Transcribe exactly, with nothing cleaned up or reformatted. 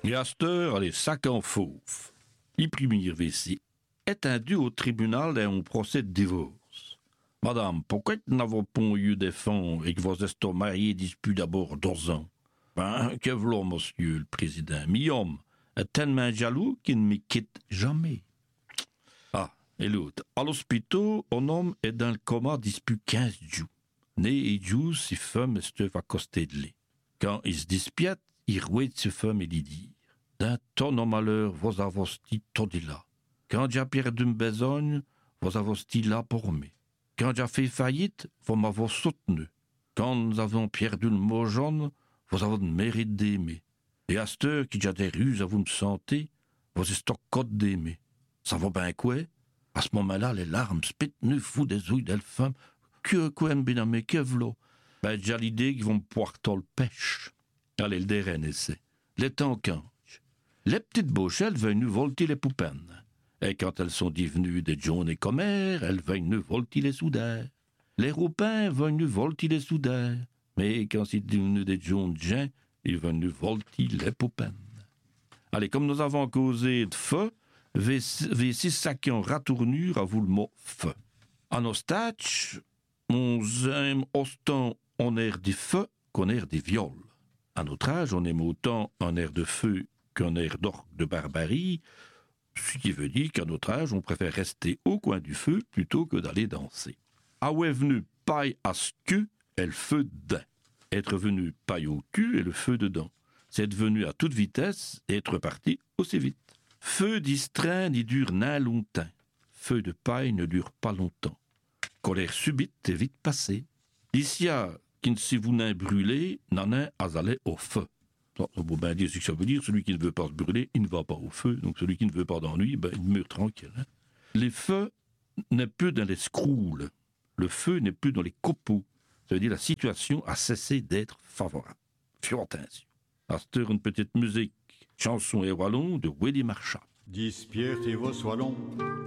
Et à cette heure, allez, sac en fauve. Il premier vessier est induit au tribunal d'un procès de divorce. Madame, pourquoi nous n'avons pas eu des fonds et que vos estos mariés disputent d'abord deux ans? Ben, que v'là, monsieur le président, mi homme est tellement jaloux qu'il ne me quitte jamais. Ah, et l'autre, à l'hôpital, un homme est dans le coma depuis quinze jours. Né et jours, si femme est à côté de lui. Quand il se dispute, il rouille de ses femmes et lui dit: d'un ton au malheur, vous avez dit tout là. Quand j'ai perdu une besogne, vous avez dit là pour moi. Quand j'ai fait faillite, vous m'avez soutenu. Quand nous avons perdu le mot jaune, vous avez le mérite d'aimer. Et à cette heure qui j'ai des ruses à vous me sentez, vous êtes au code d'aimer. Ça va bien quoi? À ce moment-là, les larmes spitent ne fou des ouilles d'elle femme. Que quoi m'binamé, que v'là? Ben, j'ai l'idée qu'ils vont me poirter le pêche. Allez, le déraine, c'est. Les temps canche. Les petites bochelles veulent nous volter les poupennes. Et quand elles sont devenues des jaunes et commères, elles veulent nous volter les soudaires. Les roupins veulent nous volter les soudaires. Mais quand c'est devenu des jaunes gens, ils veulent nous volter les poupennes. Allez, comme nous avons causé de feu, V six sacs en ratournure à vous le mot feu. À nos stades, on aime autant un air des feux qu'un air des viols. À notre âge, on aime autant un air de feu qu'un air d'orgue de barbarie, ce qui veut dire qu'à notre âge, on préfère rester au coin du feu plutôt que d'aller danser. Ah ouais, venu paille à ce cul et le feu dedans. Être venu paille au cul et le feu dedans. C'est être venu à toute vitesse et être parti aussi vite. Feu distrait n'y dure n'a longtemps. Feu de paille ne dure pas longtemps. Colère subite est vite passée. Ici, qui ne si vous n'a brûlé, n'en a à aller au feu. Ça veut bien dire ce que ça veut dire. Celui qui ne veut pas se brûler, il ne va pas au feu. Donc celui qui ne veut pas d'ennui, ben, il meurt tranquille. Hein. Les feux n'est plus dans les scroules. Le feu n'est plus dans les copeaux. Ça veut dire la situation a cessé d'être favorable. Fais attention. À cette heure, une petite musique, chanson et wallon de Willy Marchand. Dispierte vos soilons.